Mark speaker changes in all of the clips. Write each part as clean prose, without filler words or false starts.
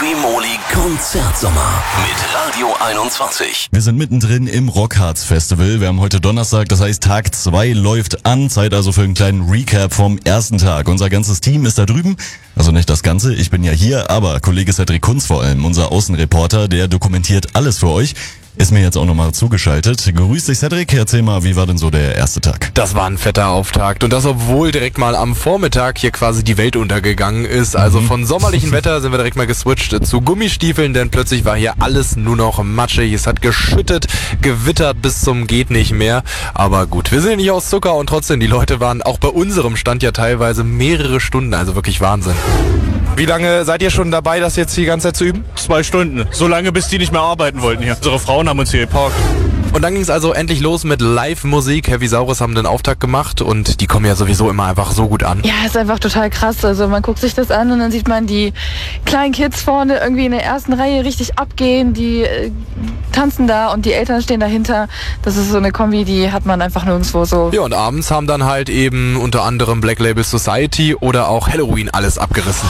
Speaker 1: Liqui-Moly Konzertsommer mit Radio 21.
Speaker 2: Wir sind mittendrin im Rockharz Festival. Wir haben heute Donnerstag, das heißt Tag 2 läuft an. Zeit also für einen kleinen Recap vom ersten Tag. Unser ganzes Team ist da drüben. Also nicht das Ganze, ich bin ja hier, aber Kollege Cedric Kunz vor allem, unser Außenreporter, der dokumentiert alles für euch. Ist mir jetzt auch nochmal zugeschaltet. Grüß dich Cedric, erzähl mal, wie war denn so der erste Tag?
Speaker 3: Das war ein fetter Auftakt und das, obwohl direkt mal am Vormittag hier quasi die Welt untergegangen ist. Also von sommerlichem Wetter sind wir direkt mal geswitcht zu Gummistiefeln, denn plötzlich war hier alles nur noch matschig. Es hat geschüttet, gewittert bis zum geht nicht mehr. Aber gut, wir sind ja nicht aus Zucker und trotzdem, die Leute waren auch bei unserem Stand ja teilweise mehrere Stunden, also wirklich Wahnsinn. Wie lange seid ihr schon dabei, das jetzt die ganze Zeit zu üben?
Speaker 4: 2 Stunden. So lange, bis die nicht mehr arbeiten wollten hier. Unsere Frauen haben uns hier geparkt.
Speaker 3: Und dann ging es also endlich los mit Live-Musik. Heavy Saurus haben den Auftakt gemacht und die kommen ja sowieso immer einfach so gut an.
Speaker 5: Ja, ist einfach total krass. Also man guckt sich das an und dann sieht man die kleinen Kids vorne irgendwie in der ersten Reihe richtig abgehen. Die tanzen da und die Eltern stehen dahinter. Das ist so eine Kombi, die hat man einfach nirgendwo so.
Speaker 3: Ja, und abends haben dann halt eben unter anderem Black Label Society oder auch Halloween alles abgerissen.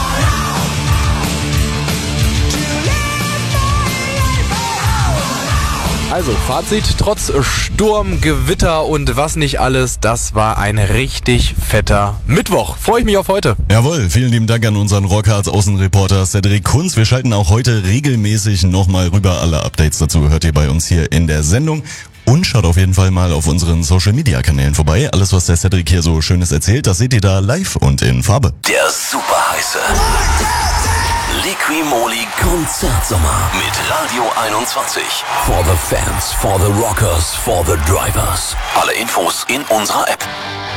Speaker 3: Also, Fazit, trotz Sturm, Gewitter und was nicht alles, das war ein richtig fetter Mittwoch. Freue ich mich auf heute.
Speaker 2: Jawohl, vielen lieben Dank an unseren Rockharz Außenreporter Cedric Kunz. Wir schalten auch heute regelmäßig nochmal rüber. Alle Updates dazu hört ihr bei uns hier in der Sendung. Und schaut auf jeden Fall mal auf unseren Social-Media-Kanälen vorbei. Alles, was der Cedric hier so Schönes erzählt, das seht ihr da live und in Farbe.
Speaker 1: Der super heiße Liqui-Moly Konzertsommer mit Radio 21. For the fans, for the rockers, for the drivers. Alle Infos in unserer App.